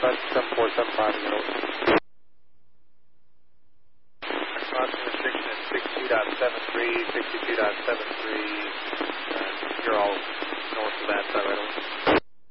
Bus 7475 is over. Crossing restriction at 62.73, 62.73. You're all